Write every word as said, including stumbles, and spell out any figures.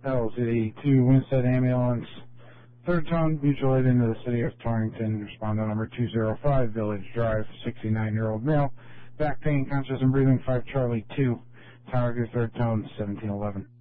L Z two Winstead Ambulance. Third tone, mutual aid into the city of Torrington. Respondent number two zero five, Village Drive, sixty-nine-year-old male. Back pain, conscious and breathing, five Charlie two. Target third tone, seventeen eleven.